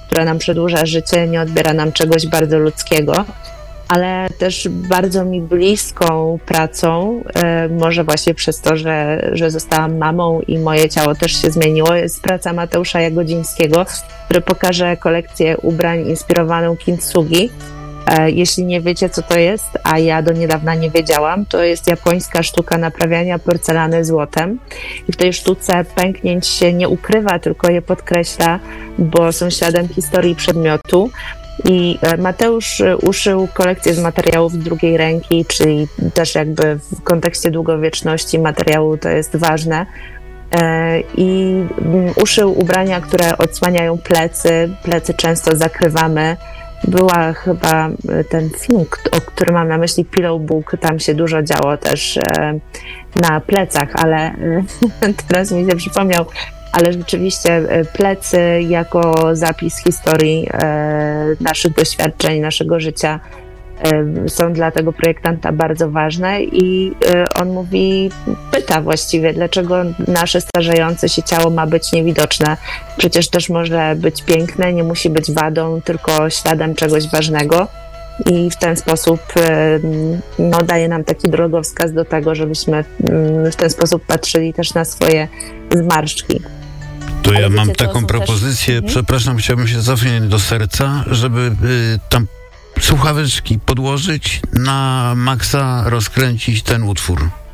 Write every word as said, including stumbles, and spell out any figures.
która nam przedłuża życie, nie odbiera nam czegoś bardzo ludzkiego, ale też bardzo mi bliską pracą, może właśnie przez to, że, że zostałam mamą i moje ciało też się zmieniło, jest praca Mateusza Jagodzińskiego, który pokaże kolekcję ubrań inspirowaną kintsugi. Jeśli nie wiecie, co to jest, a ja do niedawna nie wiedziałam, to jest japońska sztuka naprawiania porcelany złotem. I w tej sztuce pęknięć się nie ukrywa, tylko je podkreśla, bo są śladem historii przedmiotu. I Mateusz uszył kolekcję z materiałów drugiej ręki, czyli też jakby w kontekście długowieczności materiału to jest ważne. I uszył ubrania, które odsłaniają plecy. Plecy często zakrywamy. Była chyba ten film, o którym mam na myśli, Pillow Book, tam się dużo działo też na plecach, ale teraz mi się przypomniał, ale rzeczywiście plecy jako zapis historii naszych doświadczeń, naszego życia są dla tego projektanta bardzo ważne i on mówi, pyta właściwie, dlaczego nasze starzejące się ciało ma być niewidoczne. Przecież też może być piękne, nie musi być wadą, tylko śladem czegoś ważnego. I w ten sposób no, daje nam taki drogowskaz do tego, żebyśmy w ten sposób patrzyli też na swoje zmarszczki. To ja mam taką propozycję, też... przepraszam, chciałbym się cofnąć do serca, żeby y, tam słuchaweczki podłożyć, na maksa rozkręcić ten utwór.